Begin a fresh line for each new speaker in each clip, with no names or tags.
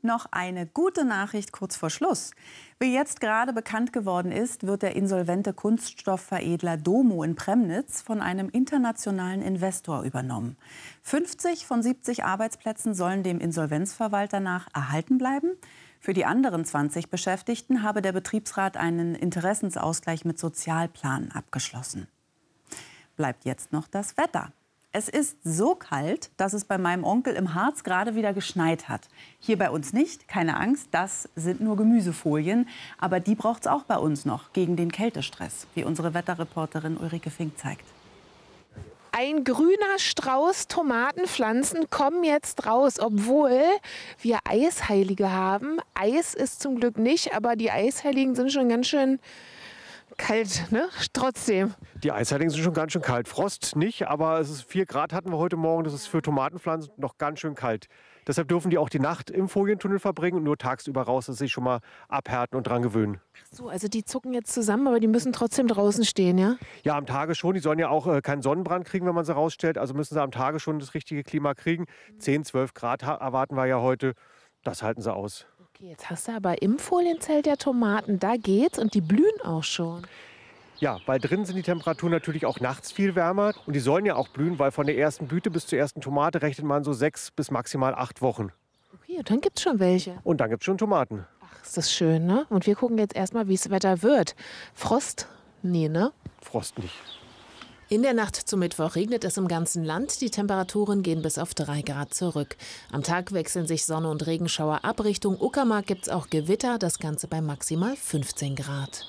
noch eine gute Nachricht kurz vor Schluss. Wie jetzt gerade bekannt geworden ist, wird der insolvente Kunststoffveredler Domo in Premnitz von einem internationalen Investor übernommen. 50 von 70 Arbeitsplätzen sollen dem Insolvenzverwalter nach erhalten bleiben. Für die anderen 20 Beschäftigten habe der Betriebsrat einen Interessensausgleich mit Sozialplan abgeschlossen. Bleibt jetzt noch das Wetter. Es ist so kalt, dass es bei meinem Onkel im Harz gerade wieder geschneit hat. Hier bei uns nicht, keine Angst, das sind nur Gemüsefolien. Aber die braucht es auch bei uns noch gegen den Kältestress, wie unsere Wetterreporterin Ulrike Fink zeigt.
Ein grüner Strauß Tomatenpflanzen kommen jetzt raus, obwohl wir Eisheilige haben. Eis ist zum Glück nicht, aber die Eisheiligen sind schon ganz schön kalt, ne? Trotzdem.
Die Eisheiligen sind schon ganz schön kalt. Frost nicht, aber es ist 4 Grad hatten wir heute Morgen. Das ist für Tomatenpflanzen noch ganz schön kalt. Deshalb dürfen die auch die Nacht im Folientunnel verbringen und nur tagsüber raus, dass sie sich schon mal abhärten und dran gewöhnen.
Ach so, also die zucken jetzt zusammen, aber die müssen trotzdem draußen stehen, ja?
Ja, am Tage schon. Die sollen ja auch keinen Sonnenbrand kriegen, wenn man sie rausstellt. Also müssen sie am Tage schon das richtige Klima kriegen. 10, 12 Grad erwarten wir ja heute. Das halten sie aus.
Okay, jetzt hast du aber im Folienzelt der Tomaten, da geht's und die blühen auch schon.
Ja, weil drin sind die Temperaturen natürlich auch nachts viel wärmer. Und die sollen ja auch blühen, weil von der ersten Blüte bis zur ersten Tomate rechnet man so 6 bis maximal 8 Wochen.
Okay, und dann gibt's schon welche.
Und dann gibt es schon Tomaten.
Ach, ist das schön, ne? Und wir gucken jetzt erstmal, wie das Wetter wird. Frost? Nee, ne?
Frost nicht.
In der Nacht zum Mittwoch regnet es im ganzen Land. Die Temperaturen gehen bis auf 3 Grad zurück. Am Tag wechseln sich Sonne und Regenschauer ab. Richtung Uckermark gibt es auch Gewitter. Das Ganze bei maximal 15 Grad.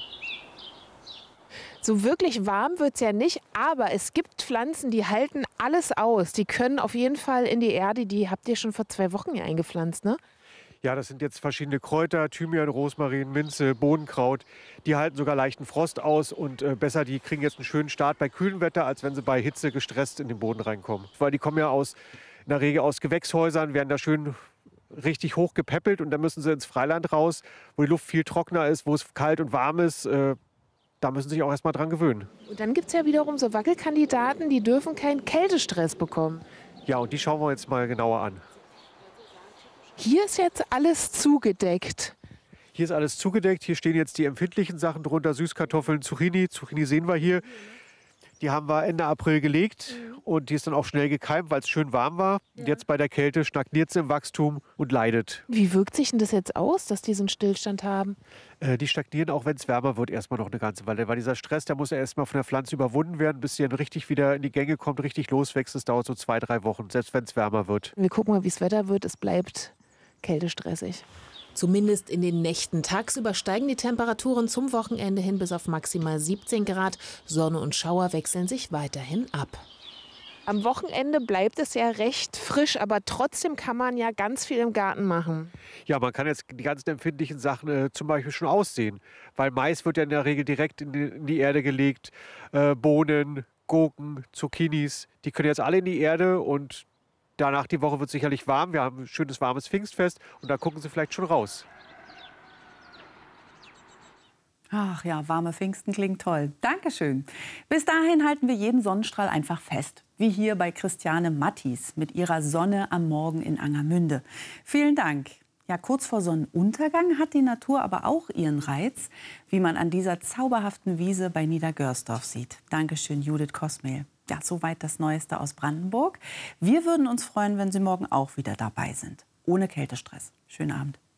So wirklich warm wird es ja nicht, aber es gibt Pflanzen, die halten alles aus. Die können auf jeden Fall in die Erde. Die habt ihr schon vor 2 Wochen hier eingepflanzt, ne?
Ja, das sind jetzt verschiedene Kräuter, Thymian, Rosmarin, Minze, Bohnenkraut. Die halten sogar leichten Frost aus und besser, die kriegen jetzt einen schönen Start bei kühlem Wetter, als wenn sie bei Hitze gestresst in den Boden reinkommen. Weil die kommen ja in der Regel aus Gewächshäusern, werden da schön richtig hoch gepäppelt und dann müssen sie ins Freiland raus, wo die Luft viel trockener ist, wo es kalt und warm ist. Da müssen sie sich auch erst mal dran gewöhnen.
Und dann gibt es ja wiederum so Wackelkandidaten, die dürfen keinen Kältestress bekommen.
Ja, und die schauen wir uns mal genauer an.
Hier ist jetzt alles zugedeckt.
Hier ist alles zugedeckt. Hier stehen jetzt die empfindlichen Sachen drunter. Süßkartoffeln, Zucchini. Zucchini sehen wir hier. Die haben wir Ende April gelegt und die ist dann auch schnell gekeimt, weil es schön warm war. Ja. Jetzt bei der Kälte stagniert sie im Wachstum und leidet.
Wie wirkt sich denn das jetzt aus, dass die so einen Stillstand haben?
Die stagnieren auch, wenn es wärmer wird, erstmal noch eine ganze Weile. Weil dieser Stress, der muss ja erstmal von der Pflanze überwunden werden, bis sie dann richtig wieder in die Gänge kommt, richtig loswächst. Das dauert so 2, 3 Wochen, selbst wenn es wärmer wird.
Wir gucken mal, wie das Wetter wird. Es bleibt kältestressig.
Zumindest in den Nächten. Tagsüber steigen die Temperaturen zum Wochenende hin bis auf maximal 17 Grad. Sonne und Schauer wechseln sich weiterhin ab.
Am Wochenende bleibt es ja recht frisch, aber trotzdem kann man ja ganz viel im Garten machen.
Ja, man kann jetzt die ganzen empfindlichen Sachen zum Beispiel schon aussehen. Weil Mais wird ja in der Regel direkt in die Erde gelegt. Bohnen, Gurken, Zucchinis, die können jetzt alle in die Erde und danach die Woche wird sicherlich warm. Wir haben ein schönes warmes Pfingstfest und da gucken Sie vielleicht schon raus.
Ach ja, warme Pfingsten klingt toll. Dankeschön. Bis dahin halten wir jeden Sonnenstrahl einfach fest. Wie hier bei Christiane Mattis mit ihrer Sonne am Morgen in Angermünde. Vielen Dank. Ja, kurz vor Sonnenuntergang hat die Natur aber auch ihren Reiz, wie man an dieser zauberhaften Wiese bei Niedergörsdorf sieht. Dankeschön, Judith Kosmehl. Ja, soweit das Neueste aus Brandenburg. Wir würden uns freuen, wenn Sie morgen auch wieder dabei sind. Ohne Kältestress. Schönen Abend.